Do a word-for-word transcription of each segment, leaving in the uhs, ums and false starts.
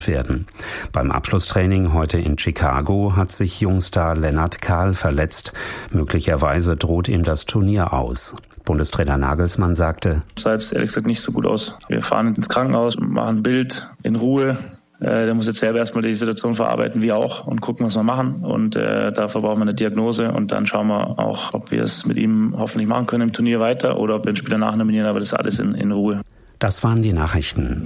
werden. Beim Abschlusstraining heute in Chicago hat sich Jungstar Lennart Kahl verletzt. Möglicherweise droht ihm das Turnier aus. Bundestrainer Nagelsmann sagte: Das sah jetzt ehrlich gesagt nicht so gut aus. Wir fahren ins Krankenhaus, machen ein Bild in Ruhe. Äh, der muss jetzt selber erstmal die Situation verarbeiten, wir auch, und gucken, was wir machen. Und äh, dafür brauchen wir eine Diagnose und dann schauen wir auch, ob wir es mit ihm hoffentlich machen können im Turnier weiter oder ob wir ihn später nachnominieren, aber das ist alles in, in Ruhe. Das waren die Nachrichten.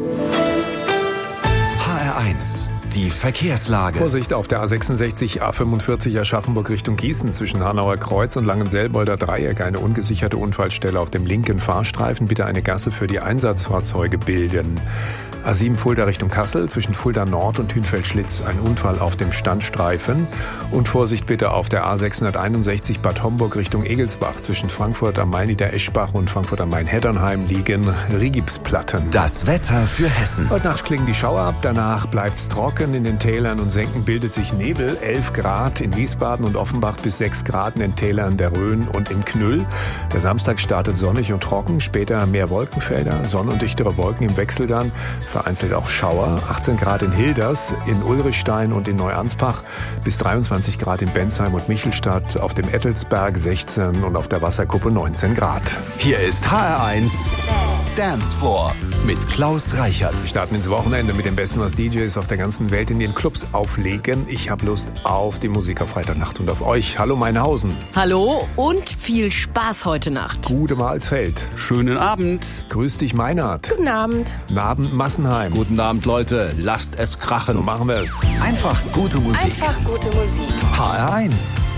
H R eins. Die Verkehrslage. Vorsicht auf der A sechsundsechzig A fünfundvierzig Aschaffenburg Richtung Gießen zwischen Hanauer Kreuz und Langenselbolder Dreieck. Eine ungesicherte Unfallstelle auf dem linken Fahrstreifen. Bitte eine Gasse für die Einsatzfahrzeuge bilden. A sieben Fulda Richtung Kassel zwischen Fulda Nord und Hünfeld-Schlitz. Ein Unfall auf dem Standstreifen. Und Vorsicht bitte auf der A sechshunderteinundsechzig Bad Homburg Richtung Egelsbach zwischen Frankfurt am Main Niedereschbach und Frankfurt am Main-Heddernheim liegen Rigipsplatten. Das Wetter für Hessen. Heute Nacht klingen die Schauer ab, danach bleibt's trocken. In den Tälern und Senken bildet sich Nebel. elf Grad in Wiesbaden und Offenbach bis sechs Grad in den Tälern der Rhön und im Knüll. Der Samstag startet sonnig und trocken, später mehr Wolkenfelder, Sonne und dichtere Wolken im Wechsel dann. Vereinzelt auch Schauer. achtzehn Grad in Hilders, in Ulrichstein und in Neuansbach, bis dreiundzwanzig Grad in Bensheim und Michelstadt, auf dem Ettelsberg sechzehn und auf der Wasserkuppe neunzehn Grad. Hier ist H R eins Dance Floor mit Klaus Reichert. Wir starten ins Wochenende mit dem Besten, was D Js auf der ganzen Welt in den Clubs auflegen. Ich habe Lust auf die Musik auf Freitagnacht und auf euch. Hallo Meinhausen. Hallo und viel Spaß heute Nacht. Gute Malsfeld. Schönen Abend. Grüß dich Meinhard. Guten Abend. Guten Abend Massenheim. Guten Abend Leute, lasst es krachen. So machen wir es. Einfach gute Musik. Einfach gute Musik. H R eins.